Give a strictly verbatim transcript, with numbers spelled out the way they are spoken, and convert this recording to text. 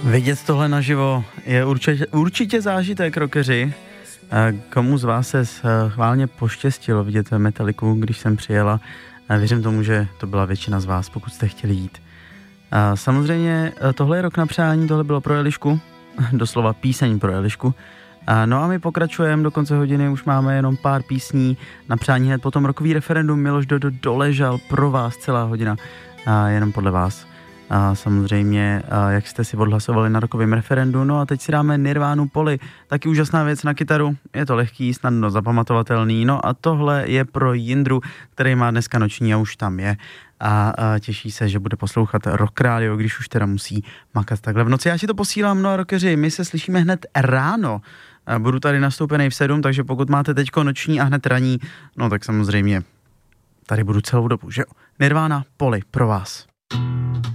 Vidět tohle naživo je určitě, určitě zážitek, rockeři. Komu z vás se schválně poštěstilo vidět Metalliku, když jsem přijela? Věřím tomu, že to byla většina z vás, pokud jste chtěli jít. Samozřejmě tohle je rok na přání, tohle bylo pro Elišku, doslova píseň pro Elišku. No a my pokračujeme, do konce hodiny už máme jenom pár písní na přání, hned potom rokový referendum. Miloš Dodo doležal pro vás celá hodina, jenom podle vás. A samozřejmě, jak jste si odhlasovali na rokovém referendu. No a teď si dáme Nirvánu Poli, taky úžasná věc na kytaru, je to lehký, snadno zapamatovatelný. No a tohle je pro Jindru, který má dneska noční a už tam je. A, a těší se, že bude poslouchat Rock Radio, když už teda musí makat takhle v noci. Já si to posílám, no a rockeři, my se slyšíme hned ráno. Budu tady nastoupený v sedm, takže pokud máte teďko noční a hned raní, no tak samozřejmě tady budu celou dobu, že jo. Nirvána Poli pro vás.